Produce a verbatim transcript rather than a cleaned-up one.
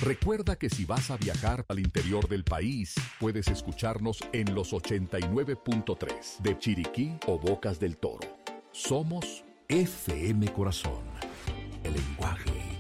Recuerda que si vas a viajar al interior del país, puedes escucharnos en los ochenta y nueve punto tres de Chiriquí o Bocas del Toro. Somos F M Corazón, el lenguaje